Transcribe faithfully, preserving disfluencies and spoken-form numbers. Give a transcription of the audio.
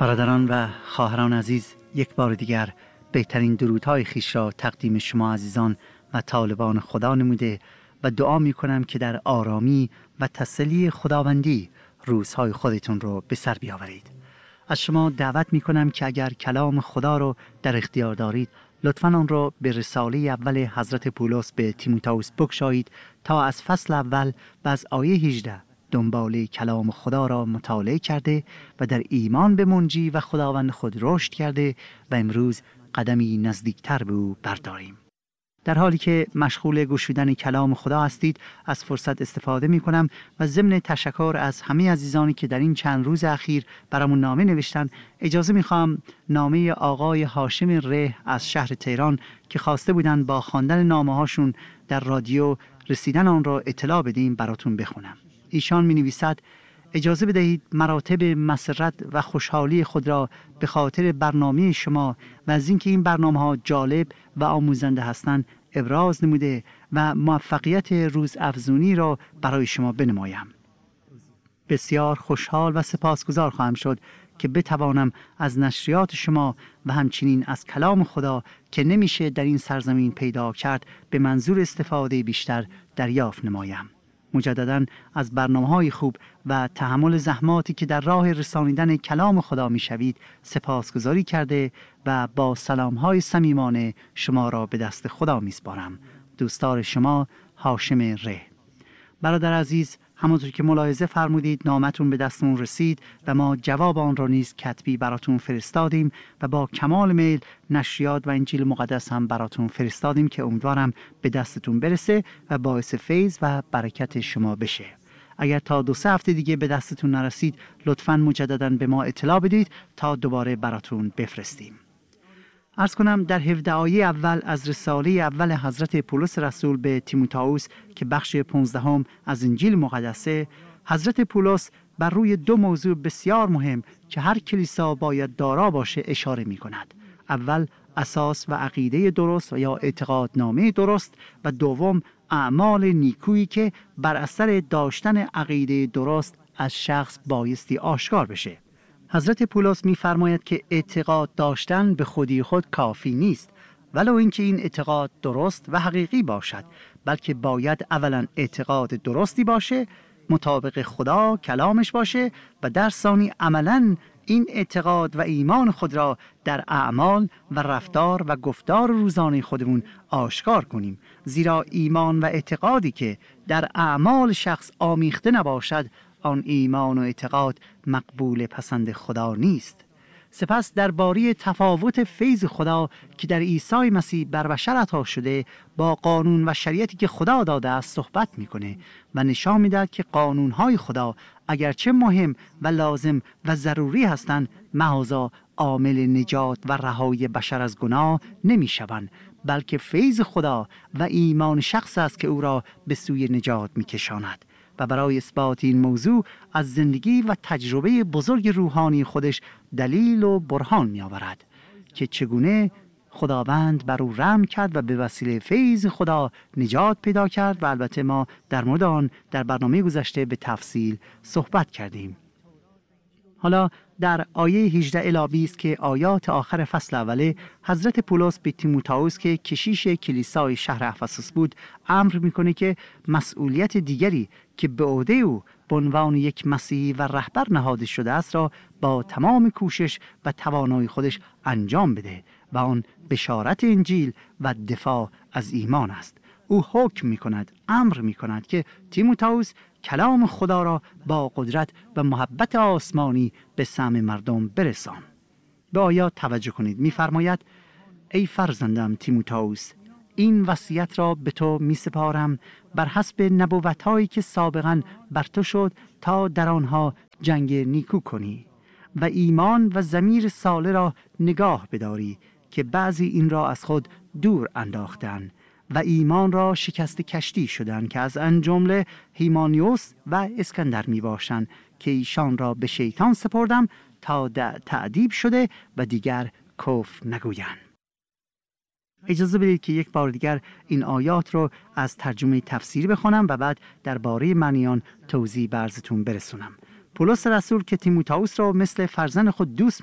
برادران و خواهران عزیز، یک بار دیگر بهترین درودهای خویش را تقدیم شما عزیزان و طالبان خدا نموده و دعا می کنم که در آرامی و تسلی خداوندی روزهای خودتون رو به سر بیاورید. از شما دعوت می کنم که اگر کلام خدا رو در اختیار دارید، لطفاً آن را به رساله اول حضرت پولس به تیموتائوس بگشایید تا از فصل اول و از آیه هجده دنبال کلام خدا را مطالعه کرده و در ایمان به منجی و خداوند خود رشد کرده و امروز قدمی نزدیکتر به او برداریم. در حالی که مشغول گوشیدن کلام خدا هستید، از فرصت استفاده می کنم و ضمن تشکر از همه عزیزانی که در این چند روز اخیر برامون نامه نوشتن، اجازه می خواهم نامه آقای هاشم ره از شهر تهران که خواسته بودن با خواندن نامه هاشون در رادیو رسیدن آن را اطلاع بدیم براتون بخونم. ایشان می نویسد: اجازه بدهید مراتب مسرت و خوشحالی خود را به خاطر برنامه شما و از اینکه این برنامه ها جالب و آموزنده هستند ابراز نموده و موفقیت روز افزونی را برای شما بنمایم. بسیار خوشحال و سپاسگزار خواهم شد که بتوانم از نشریات شما و همچنین از کلام خدا که نمیشه در این سرزمین پیدا کرد به منظور استفاده بیشتر دریافت نمایم. مجدداً از برنامه‌های خوب و تحمل زحماتی که در راه رسانیدن کلام خدا می‌شوید سپاسگزاری کرده و با سلام‌های صمیمانه شما را به دست خدا می‌سپارم. دوستدار شما هاشم ره. برادر عزیز، همونطور که ملاحظه فرمودید نامتون به دستمون رسید و ما جواب آن را نیز کتبی براتون فرستادیم و با کمال میل نشریات و انجیل مقدس هم براتون فرستادیم که امیدوارم به دستتون برسه و باعث فیض و برکت شما بشه. اگر تا دو سه هفته دیگه به دستتون نرسید لطفاً مجدداً به ما اطلاع بدید تا دوباره براتون بفرستیم. عرض کنم در هفده آیه اول از رساله اول حضرت پولس رسول به تیموتائوس که بخش پانزدهم از انجیل مقدسه، حضرت پولس بر روی دو موضوع بسیار مهم که هر کلیسا باید دارا باشه اشاره می کند. اول اساس و عقیده درست و یا اعتقادنامه درست و دوم اعمال نیکویی که بر اثر داشتن عقیده درست از شخص بایستی آشکار بشه. حضرت پولس می‌فرماید که اعتقاد داشتن به خودی خود کافی نیست، ولو اینکه این اعتقاد درست و حقیقی باشد، بلکه باید اولا اعتقاد درستی باشه، مطابق خدا کلامش باشه و در ثانی عملاً این اعتقاد و ایمان خود را در اعمال و رفتار و گفتار روزانه خودمون آشکار کنیم، زیرا ایمان و اعتقادی که در اعمال شخص آمیخته نباشد آن ایمان و اعتقاد مقبول پسند خدا نیست. سپس درباره تفاوت فیض خدا که در عیسی مسیح بر بشر عطا شده با قانون و شریعتی که خدا داده است صحبت میکنه و نشان میدهد که قانونهای خدا اگرچه مهم و لازم و ضروری هستند، محضاً عامل نجات و رهایی بشر از گناه نمیشوند، بلکه فیض خدا و ایمان شخص است که او را به سوی نجات میکشاند. و برای اثبات این موضوع از زندگی و تجربه بزرگ روحانی خودش دلیل و برهان می آورد که چگونه خداوند بر او رحم کرد و به وسیله فیض خدا نجات پیدا کرد و البته ما در مورد آن در برنامه گذشته به تفصیل صحبت کردیم. حالا در آیه هجده الی بیست که آیات آخر فصل اوله، حضرت پولس به تیموتائوس که کشیش کلیسای شهر افسوس بود امر میکنه که مسئولیت دیگری که به عهده او به عنوان یک مسیحی و رهبر نهاده شده است را با تمام کوشش و توانایی خودش انجام بده و آن بشارت انجیل و دفاع از ایمان است. او حکم می کند، امر می کند که تیموتائوس کلام خدا را با قدرت و محبت آسمانی به سمع مردم برسان. به آیات توجه کنید. می فرماید: ای فرزندم تیموتائوس، این وصیت را به تو می سپارم بر حسب نبوت‌هایی که سابقاً بر تو شد تا در آنها جنگ نیکو کنی و ایمان و ضمیر صالح را نگاه بداری که بعضی این را از خود دور انداختند و ایمان را شکست کشتی شدند که از آن جمله هیمانیوس و اسکندر می باشند که ایشان را به شیطان سپردم تا تأدیب شده و دیگر کفر نگویند. اجازه بدید که یک بار دیگر این آیات رو از ترجمه تفسیری بخونم و بعد درباره معنی آن توضیح براتون برسونم. پولس رسول که تیموتائوس را مثل فرزند خود دوست